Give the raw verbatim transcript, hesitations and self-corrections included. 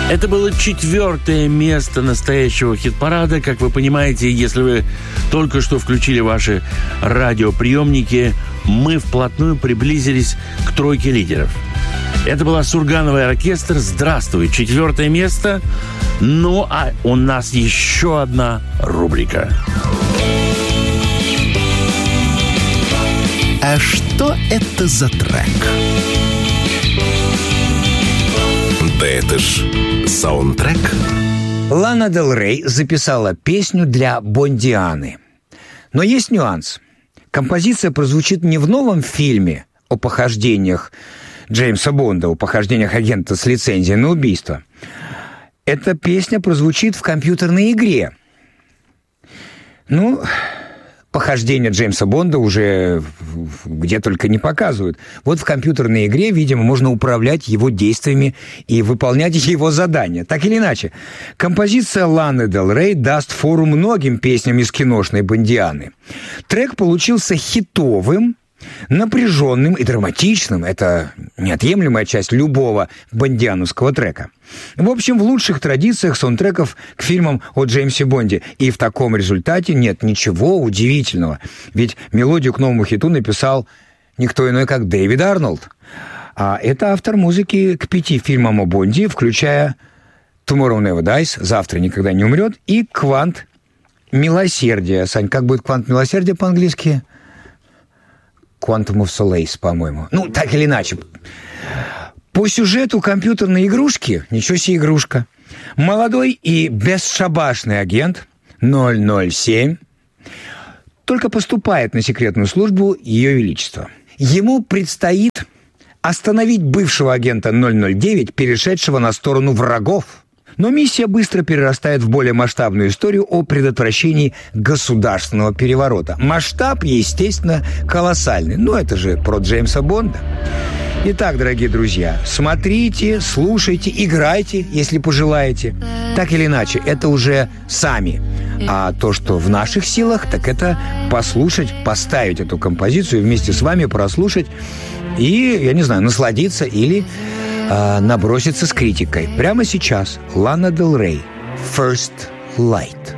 Это было четвертое место настоящего хит-парада. Как вы понимаете, если вы только что включили ваши радиоприемники, мы вплотную приблизились к тройке лидеров. Это была Сургановый оркестр. Здравствуй, четвертое место. Ну, а у нас еще одна рубрика. А что это за трек? Да это ж саундтрек. Лана Дель Рей записала песню для Бондианы. Но есть нюанс. Композиция прозвучит не в новом фильме о похождениях Джеймса Бонда, о похождениях агента с лицензией на убийство. Эта песня прозвучит в компьютерной игре. Ну, похождения Джеймса Бонда уже где только не показывают. Вот в компьютерной игре, видимо, можно управлять его действиями и выполнять его задания. Так или иначе, композиция Ланы Дель Рей даст фору многим песням из киношной Бондианы. Трек получился хитовым, напряженным и драматичным. Это неотъемлемая часть любого бондиановского трека. В общем, в лучших традициях саундтреков к фильмам о Джеймсе Бонде. И в таком результате нет ничего удивительного. Ведь мелодию к новому хиту написал никто иной, как Дэвид Арнольд. А это автор музыки к пяти фильмам о Бонде, включая «Tomorrow Never Dies», «Завтра никогда не умрет» и «Квант милосердия». Сань, как будет «Квант милосердия» по-английски? Quantum of Solace, по-моему. Ну, так или иначе. По сюжету компьютерной игрушки, ничего себе игрушка, молодой и бесшабашный агент ноль ноль семь только поступает на секретную службу Ее Величества. Ему предстоит остановить бывшего агента ноль ноль девять, перешедшего на сторону врагов. Но миссия быстро перерастает в более масштабную историю о предотвращении государственного переворота. Масштаб, естественно, колоссальный. Но это же про Джеймса Бонда. Итак, дорогие друзья, смотрите, слушайте, играйте, если пожелаете. Так или иначе, это уже сами. А то, что в наших силах, так это послушать, поставить эту композицию, вместе с вами прослушать и, я не знаю, насладиться или э, наброситься с критикой. Прямо сейчас Лана Дель Рей, First Light.